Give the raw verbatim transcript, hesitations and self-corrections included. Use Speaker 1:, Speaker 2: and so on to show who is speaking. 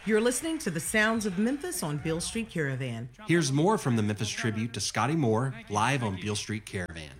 Speaker 1: You're listening to the sounds of Memphis on Beale Street Caravan.
Speaker 2: Here's more from the Memphis tribute to Scotty Moore live on Beale Street Caravan.